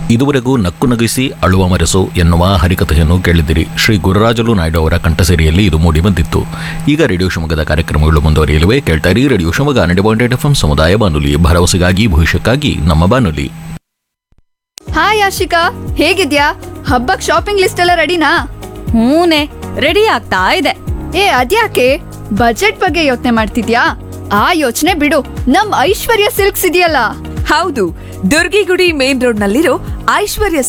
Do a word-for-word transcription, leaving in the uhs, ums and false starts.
ಇದುವರೆಗೂ ನಕ್ಕು ನಗಿಸಿ ಅಳುವ ಮರೆಸು ಎನ್ನುವ ಹರಿಕಥೆಯನ್ನು ಕೇಳಿದಿರಿ. ಶ್ರೀ ಗುರುರಾಜಲು ನಾಯ್ಡು ಅವರ ಕಂಠಸೇರಿಯಲ್ಲಿ ಇದು ಮೂಡಿ ಬಂದಿತ್ತು. ಈಗ ರೇಡಿಯೋ ಶಿವಮೊಗ್ಗದ ಕಾರ್ಯಕ್ರಮಗಳು ಮುಂದುವರಿಯಲಿವೆ. ಕೇಳ್ತಾ ಇರಿ ರೇಡಿಯೋ ಶಿವಮೊಗ್ಗ ನಡೆ ಪಾಯಿಂಟ್ ಏಟ್ ಎಫ್ ಎಂ ಸಮುದಾಯ ಬಾನುಲಿ, ಭರವಸೆಗಾಗಿ ಭವಿಷ್ಯಕ್ಕಾಗಿ ನಮ್ಮ ಬಾನುಲಿ. ಹಾಯ್ ಆಶಿಕಾ, ಹೇಗಿದ್ಯಾ? ಹಬ್ಬಕ್ ಶಾಪಿಂಗ್ ಲಿಸ್ಟ್ ಎಲ್ಲ ರೆಡಿನಾ? ಹೂನೆ, ರೆಡಿ ಆಗ್ತಾ ಇದೆ. ಏ ಅದ್ಯಾಕೆ ಬಜೆಟ್ ಬಗ್ಗೆ ಯೋಚನೆ ಮಾಡ್ತಿದ್ಯಾ? ಆ ಯೋಚನೆ ಬಿಡು, ನಮ್ ಐಶ್ವರ್ಯ ಸಿಲ್ಕ್ಸ್ ಇದೆಯಲ್ಲ. ಹೌದು, ದುರ್ಗಿಗುಡಿ ಮೇನ್ ರೋಡ್ ನಲ್ಲಿರೋ ಐಶ್ವರ್ಯ